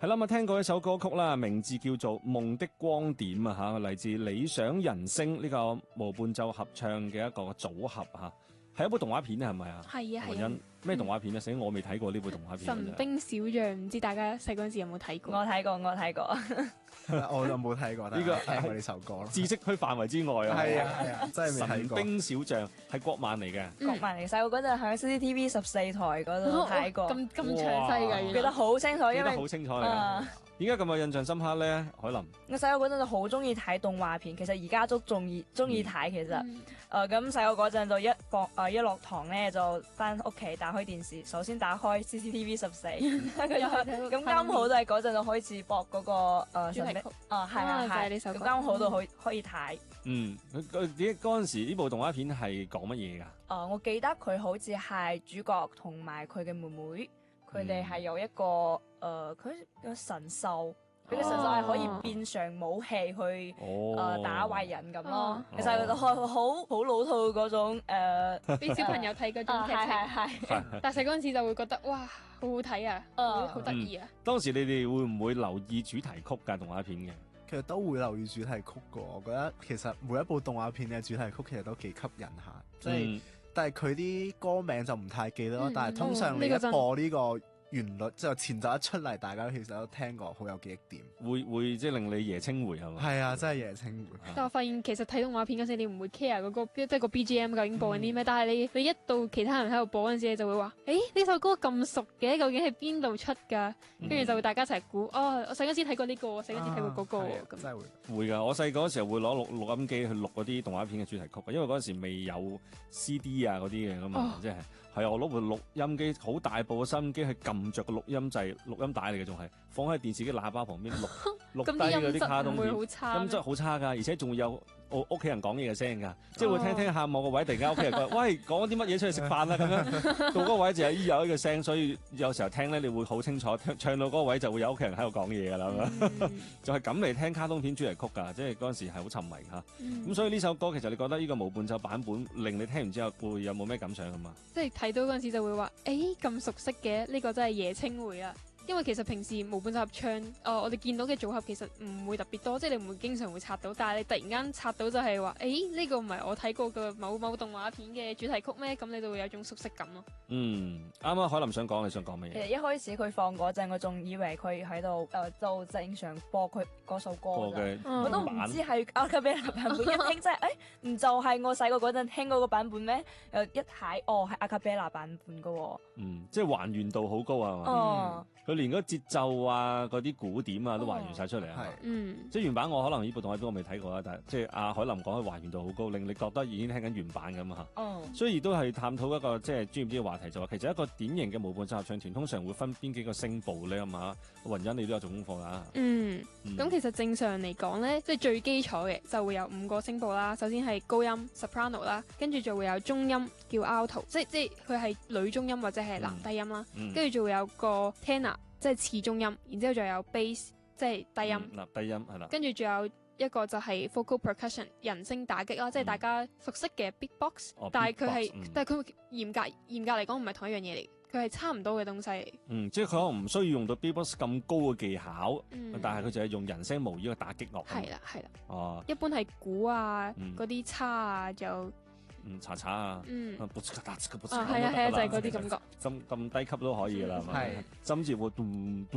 係啦，咁聽過一首歌曲啦，名字叫做《夢的光點》啊嚇，嚟自理想人聲呢個無伴奏合唱嘅一個組合嚇，係一部動畫片係咪啊？ 係啊係啊。 何欣咩動畫片啊？死我未睇過呢部動畫片。 神兵小將，唔知大家細嗰陣時有冇睇過？ 我睇過。 我就冇睇過，呢個聽過呢首歌咯。 知識區範圍之外啊！ 係啊，真係未睇過。 神兵小將係國漫嚟嘅， 國漫嚟，細個嗰陣喺 CCTV 14台嗰度睇過。 咁詳細㗎， 記得好清楚，因為好清楚嚟。點解咁有印象深刻咧？海林， 我細個嗰陣就好中意睇動畫片，其實而家都中意睇。其實，咁細個嗰陣就一落堂咧就翻屋企打開電視，首先打開 CCTV 14，咁啱好都係嗰陣就開始播嗰個主題曲。 係呢首歌，咁啱好都可以睇。 點解嗰陣時呢部動畫片係講乜嘢㗎？ 我記得佢好似係主角同埋佢嘅妹妹。佢哋係有一個佢個神獸，佢嘅神獸係可以變成武器去打壞人咁咯。其實佢好老套嗰種俾小朋友睇嗰種劇情。係。但係細嗰陣時就會覺得哇，好好睇啊，好得意啊。 當時你哋會唔會留意主題曲㗎動畫片嘅？ 其實都會留意主題曲㗎，我覺得其實每一部動畫片嘅主題曲其實都幾吸引下，即係。但係佢啲歌名就唔太記得咯，但係通常你一播呢個旋律，即係前奏一出嚟，大家其實都聽過，好有記憶點。 會即係令你爺青回係嘛？ 係啊，真係爺青回。 但我發現其實睇動畫片嗰時，你唔會 care 嗰個即係個 BGM 究竟播緊啲咩，但係你一到其他人喺度播嗰陣時，你就會話：誒呢首歌咁熟嘅，究竟係邊度出㗎？跟住就會大家一齊估。我細嗰陣時睇過呢個，細嗰陣時睇過嗰個咁。 真係會㗎，我細個嗰時候會攞錄音機去錄嗰啲動畫片嘅主題曲，因為嗰陣時未有 CD 啊嗰啲嘅㗎嘛，即係我攞部錄音機，好大部嘅收音機去撳着個錄音掣，錄音帶嚟嘅仲係放喺電視機喇叭旁邊錄低嗰啲卡通片，音質好差㗎，而且仲會有屋企人講嘢嘅聲㗎，即係會聽下某個位突然間屋企人講喂講啲乜嘢出去食飯啦咁樣，到嗰個位就有呢個聲，所以有時候聽咧你會好清楚，唱到嗰個位就會有屋企人喺度講嘢㗎啦，就係咁嚟聽卡通片主題曲㗎，即係嗰陣時係好沉迷嚇。咁所以呢首歌其實你覺得呢個無伴奏版本令你聽完之後會有冇咩感想㗎嘛？ 即係睇到嗰陣時就會話，咁熟悉嘅呢個真係爺青回啊！因為其實平時無伴奏合唱，我哋見到嘅組合其實唔會特別多，即係你唔會經常會刷到，但係你突然間刷到就係話，呢個唔係我睇過嘅某動畫片嘅主題曲咩？咁你就會有種熟悉感咯。 啱啱海林想講，你想講乜嘢？ 其實一開始佢放嗰陣，我仲以為佢喺度就正常播佢嗰首歌嘅，我都唔知係阿卡貝拉版本。一聽真係，唔就係我細個嗰陣聽嗰個版本咩？一睇係阿卡貝拉版本嘅。 即係還原度好高啊！佢連嗰節奏啊、嗰啲鼓點啊都還原晒出嚟啊！即係原版我可能呢部動畫片我未睇過啦，但係即係阿海林講佢還原度好高，令你覺得已經聽緊原版咁啊！所以亦都係探討一個即係專業啲嘅話題，就話其實一個典型嘅無伴奏合唱團通常會分邊幾個聲部咧，係嘛？雲欣你都有做功課啦。 咁其實正常嚟講咧，即係最基礎嘅就會有5個聲部啦。首先係高音 soprano 啦，跟住就會有中音叫 alto，即係佢係女中音或者係男低音啦，跟住就會有個 tenor。即係次中音，然之後仲有 bass，即係低音。 低音係啦。跟住仲有一個就係 vocal percussion 人聲打擊啦，即係大家熟悉嘅 beatbox，但係佢嚴格嚟講唔係同一樣嘢嚟，佢係差唔多嘅東西嚟。 即係佢可能唔需要用到 beatbox 咁高嘅技巧，但係佢就係用人聲模擬個打擊樂。 係啦。一般係鼓啊，嗰啲叉啊，就查啊，係啊， 就係嗰啲感覺。 咁低級都可以噶啦，係咪？甚至乎